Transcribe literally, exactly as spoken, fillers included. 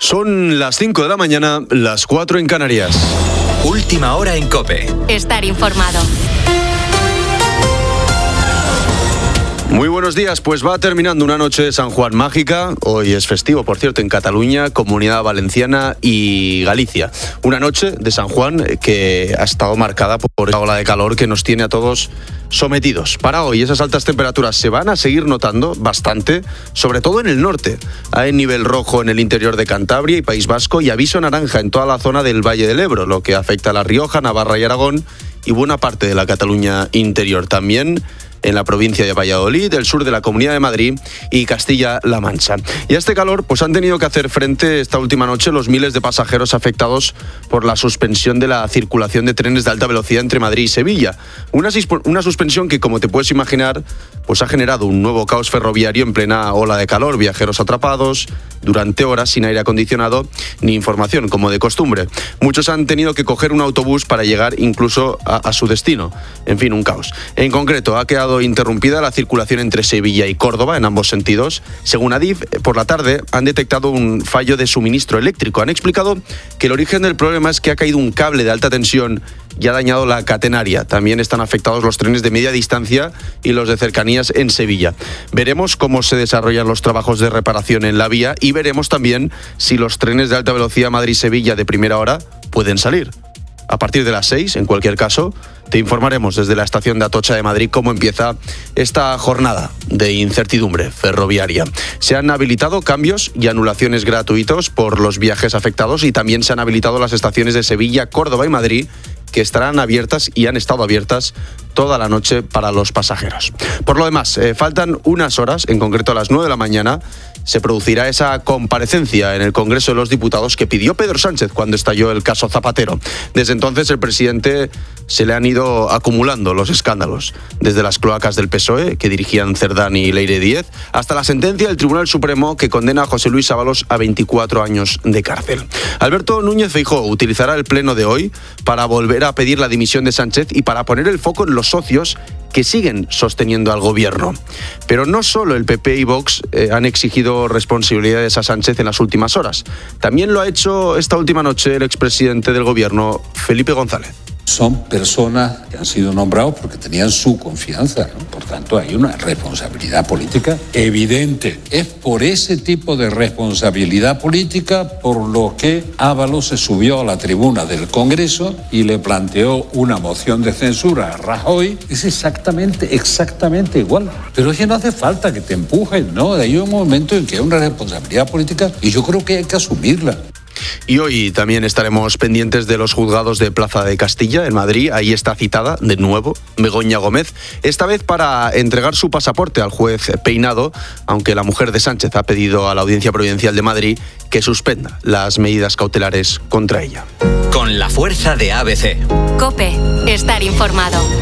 Son las cinco de la mañana, las cuatro en Canarias. Última hora en COPE. Estar informado. Muy buenos días, pues va terminando una noche de San Juan mágica. Hoy es festivo, por cierto, en Cataluña, Comunidad Valenciana y Galicia. Una noche de San Juan que ha estado marcada por esta ola de calor que nos tiene a todos sometidos. Para hoy esas altas temperaturas se van a seguir notando bastante, sobre todo en el norte. Hay nivel rojo en el interior de Cantabria y País Vasco y aviso naranja en toda la zona del Valle del Ebro, lo que afecta a La Rioja, Navarra y Aragón y buena parte de la Cataluña interior. También en la provincia de Valladolid, el sur de la Comunidad de Madrid y Castilla-La Mancha. Y a este calor pues han tenido que hacer frente esta última noche los miles de pasajeros afectados por la suspensión de la circulación de trenes de alta velocidad entre Madrid y Sevilla. Una, una suspensión que, como te puedes imaginar, pues ha generado un nuevo caos ferroviario en plena ola de calor. Viajeros atrapados durante horas sin aire acondicionado ni información, como de costumbre. Muchos han tenido que coger un autobús para llegar incluso a, a su destino. En fin, un caos. En concreto, ha quedado interrumpida la circulación entre Sevilla y Córdoba en ambos sentidos. Según Adif, por la tarde han detectado un fallo de suministro eléctrico. Han explicado que el origen del problema es que ha caído un cable de alta tensión y ha dañado la catenaria. También están afectados los trenes de media distancia y los de cercanías en Sevilla. Veremos cómo se desarrollan los trabajos de reparación en la vía y veremos también si los trenes de alta velocidad Madrid-Sevilla de primera hora pueden salir. A partir de las seis, en cualquier caso, te informaremos desde la estación de Atocha de Madrid cómo empieza esta jornada de incertidumbre ferroviaria. Se han habilitado cambios y anulaciones gratuitos por los viajes afectados y también se han habilitado las estaciones de Sevilla, Córdoba y Madrid, que estarán abiertas y han estado abiertas toda la noche para los pasajeros. Por lo demás, eh, faltan unas horas, en concreto a las nueve de la mañana, se producirá esa comparecencia en el Congreso de los Diputados que pidió Pedro Sánchez cuando estalló el caso Zapatero. Desde entonces el presidente se le han ido acumulando los escándalos, desde las cloacas del P S O E, que dirigían Cerdán y Leire Díez, hasta la sentencia del Tribunal Supremo que condena a José Luis Ábalos a veinticuatro años de cárcel. Alberto Núñez Feijóo utilizará el pleno de hoy para volver a pedir la dimisión de Sánchez y para poner el foco en los socios que siguen sosteniendo al gobierno. Pero no solo el P P y Vox eh, han exigido responsabilidades a Sánchez en las últimas horas. También lo ha hecho esta última noche el expresidente del gobierno, Felipe González. Son personas que han sido nombrados porque tenían su confianza, ¿no? Por tanto, hay una responsabilidad política evidente. Es por ese tipo de responsabilidad política por lo que Ábalos se subió a la tribuna del Congreso y le planteó una moción de censura a Rajoy. Es exactamente, exactamente igual. Pero es que no hace falta que te empujen, ¿no? Hay un momento en que hay una responsabilidad política y yo creo que hay que asumirla. Y hoy también estaremos pendientes de los juzgados de Plaza de Castilla, en Madrid. Ahí está citada, de nuevo, Begoña Gómez, esta vez para entregar su pasaporte al juez Peinado, aunque la mujer de Sánchez ha pedido a la Audiencia Provincial de Madrid que suspenda las medidas cautelares contra ella. Con la fuerza de A B C. COPE. Estar informado.